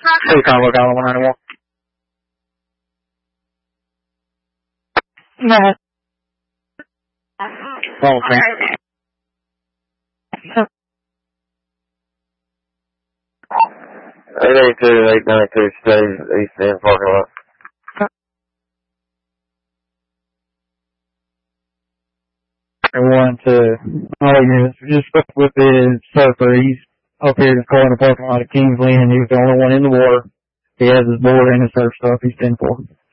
City Convoy, Island 191. No. Oh, okay. 882, 892, stays east end parking lot. One to all units. We just spoke with the surfer. He's up here in the car in the parking lot at Kingsley, and he was the only one in the water. He has his board and his surf stuff. He's 10-4.